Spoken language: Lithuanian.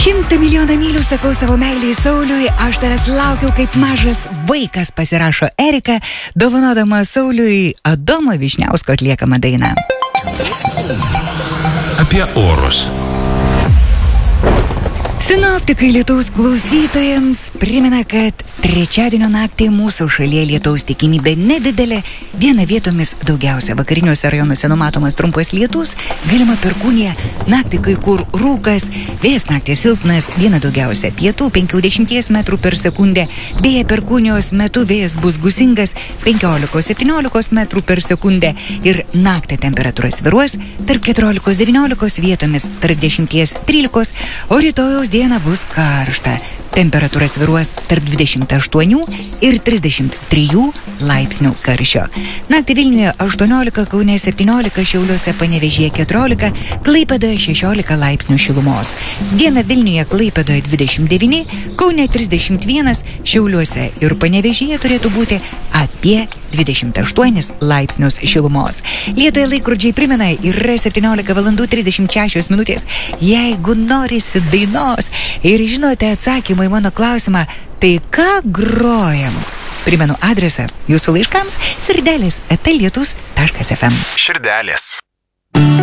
100 milijoną mylių sakau savo meiliai Sauliui, aš tavęs laukiau kaip mažas vaikas, pasirašo Erika, dovanodama Sauliui Adomo Vyšniausko atliekamą dainą. Apie orus. Sinoptikai lietaus klausytojams primena, kad trečiadienio naktį mūsų šalyje lietaus tikimybė nedidelė, dieną vietomis daugiausia vakariniuose rajonuose numatomas trumpas lietus, galima perkūnija, naktį kai kur rūkas, vėjas naktį silpnas, dieną daugiausia pietų 50 metrų per sekundę, beje perkūnijos metu vėjas bus gūsingas 15-17 metrų per sekundę ir naktį temperatūra svyruos tarp 14-19 vietomis tarp 10-13, o rytojaus dieną bus karšta. Temperatūra svyruos tarp 28 ir 33 laipsnių karščio. Naktį Vilniuje 18, Kaune 17, Šiauliuose, Panevėžyje 14, Klaipėdoje 16 laipsnių šilumos. Dieną Vilniuje, Klaipėdoje 29, Kaune 31, Šiauliuose ir Panevėžyje turėtų būti apie 28 laipsnius šilumos. Lietuvai laikrodžiai primena, yra 17 valandų 36 minutės. Jeigu norisi dainos ir žinote atsakymą į mano klausimą, tai ką grojam? Primenu adresą jūsų laiškams sirdelis@lietus.fm. Širdelės.